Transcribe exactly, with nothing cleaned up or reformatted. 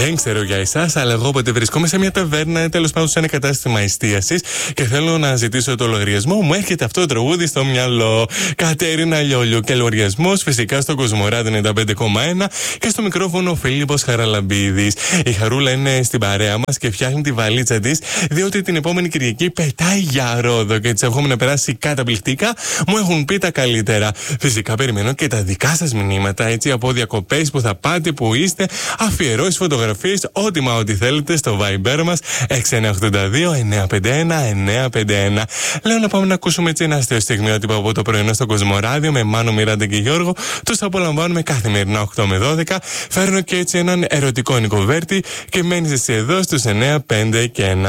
Δεν ξέρω για εσάς, αλλά εγώ όποτε βρισκόμαι σε μια ταβέρνα, τέλος πάντων σε ένα κατάστημα εστίασης και θέλω να ζητήσω το λογαριασμό, μου έρχεται αυτό το τραγούδι στο μυαλό. Κατέρινα Λιόλιου και λογαριασμός φυσικά στο Κοσμοράδιο ενενήντα πέντε κόμμα ένα και στο μικρόφωνο ο Φίλιππος Χαραλαμπίδης. Η Χαρούλα είναι στην παρέα μας και φτιάχνει τη βαλίτσα της, διότι την επόμενη Κυριακή πετάει για Ρόδο και της εύχομαι να περάσει καταπληκτικά. Μου έχουν πει τα καλύτερα. Φυσικά περιμένω και τα δικά σας μηνύματα, έτσι, από διακοπές που θα πάτε, που είστε, αφιερώσεις, φωτογραφίες, ό,τι μα ό,τι θέλετε στο Viber μας έξι εννιά οκτώ δύο εννιά πέντε ένα εννιά πέντε ένα. Λέω να πάμε να ακούσουμε έτσι ένα αστείο στιγμιότυπο από το πρωινό στο Κοσμοράδιο με Μάνο, Μιράντα και Γιώργο. Τους απολαμβάνουμε καθημερινά οκτώ με δώδεκα. Φέρνω και έτσι έναν ερωτικό Νικοβέρτη και μένεις εσύ εδώ στους εννιά πέντε και ένα.